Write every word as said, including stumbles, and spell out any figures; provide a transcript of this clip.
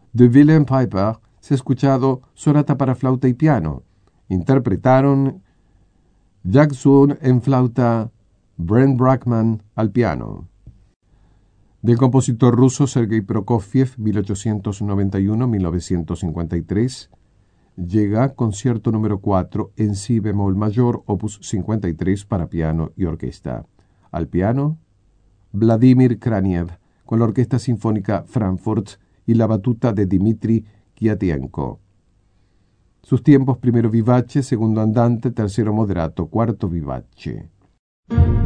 de Wilhelm Peiper se ha escuchado Sonata para flauta y piano. Interpretaron Jack Soon en flauta, Brent Brackman al piano. Del compositor ruso Sergei Prokofiev, mil ochocientos noventa y uno a mil novecientos cincuenta y tres, llega concierto número cuatro en si bemol mayor, opus cincuenta y tres para piano y orquesta. Al piano, Vladimir Kraniev, con la Orquesta Sinfónica Frankfurt y la batuta de Dmitri Kiatienko. Sus tiempos: primero vivace, segundo andante, tercero moderato, cuarto vivace.